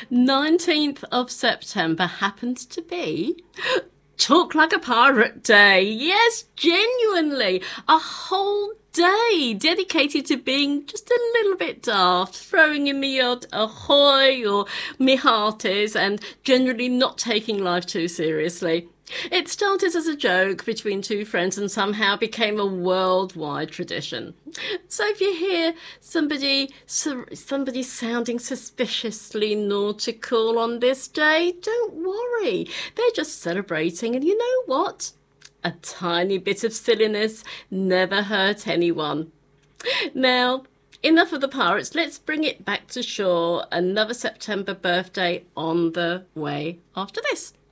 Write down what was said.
19th of September happens to be Talk Like a Pirate Day. Yes, genuinely. A whole day dedicated to being just a little bit daft, throwing in the odd ahoy or me hearties, and generally not taking life too seriously. It started as a joke between two friends and somehow became a worldwide tradition. So if you hear somebody sounding suspiciously nautical on this day, don't worry. They're just celebrating, and you know what? A tiny bit of silliness never hurt anyone. Now, enough of the pirates. Let's bring it back to shore. Another September birthday on the way after this.